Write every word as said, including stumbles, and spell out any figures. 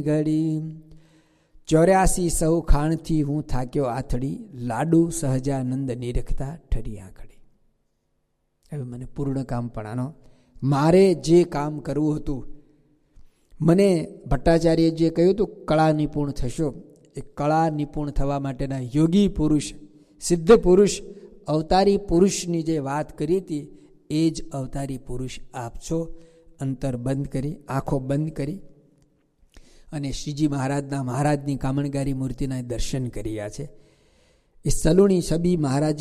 ઘડી ચોર્યાસી સૌ ખાણથી હું થાક્યો આથડી, લાડુ સહજાનંદ નિરખતા ઠર્યા ઘડી. હવે મને પૂર્ણ કામ પણ આનો મારે જે કામ કરવું હતું, મને ભટ્ટાચાર્ય જે કહ્યું હતું કળા નિપુણ થશો, એ કળા નિપુણ થવા માટેના યોગી પુરુષ, સિદ્ધ પુરુષ, અવતારી પુરુષની જે વાત કરી હતી એ જ અવતારી પુરુષ આપ છો. અંતર બંધ કરી, આંખો બંધ કરી અને શ્રીજી મહારાજના મહારાજની કામણગારી મૂર્તિના દર્શન કર્યા છે. એ સલુણી છબી મહારાજ